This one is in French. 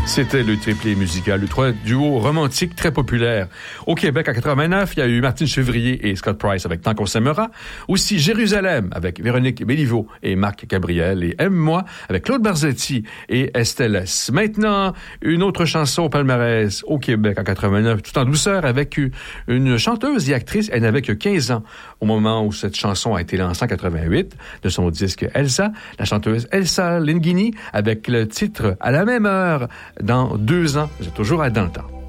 C'était le triplé musical, le trois duos romantiques très populaires. Au Québec, en 89, il y a eu Martine Chevrier et Scott Price avec Tant qu'on s'aimera. Aussi Jérusalem avec Véronique Béliveau et Marc Gabriel. Et Aime-moi avec Claude Barzetti et Estelle S. Maintenant, une autre chanson au palmarès au Québec en 89, tout en douceur, avec une chanteuse et actrice. Elle n'avait que 15 ans au moment où cette chanson a été lancée en 88 de son disque Elsa. La chanteuse Elsa Linguini avec le titre « À la même heure ». Dans 2 ans, vous êtes toujours à dans le temps.